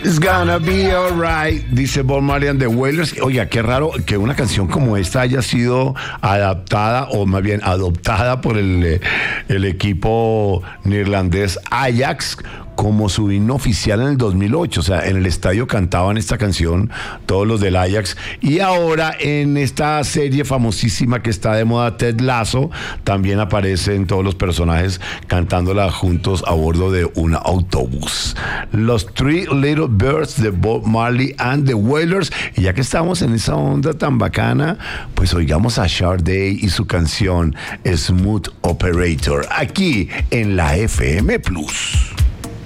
It's gonna be alright, dice Bob Marley and the Wailers. Oiga, qué raro que una canción como esta haya sido adaptada, o más bien adoptada por el equipo neerlandés Ajax como su himno oficial en el 2008. O sea, en el estadio cantaban esta canción todos los del Ajax, y ahora en esta serie famosísima que está de moda, Ted Lasso, también aparecen todos los personajes cantándola juntos a bordo de un autobús. Los Three Little Birds de Bob Marley and the Wailers. Y ya que estamos en esa onda tan bacana, pues oigamos a Sade y su canción Smooth Operator aquí en la FM Plus.